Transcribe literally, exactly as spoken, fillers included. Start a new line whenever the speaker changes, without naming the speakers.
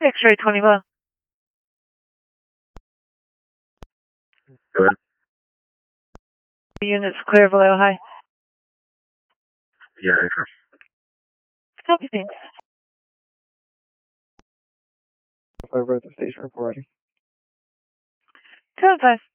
X-ray twenty-one.
Good.
Units clear below high.
Yeah, sure.
Copy, thanks.
Over at the station reporting.
Two and five.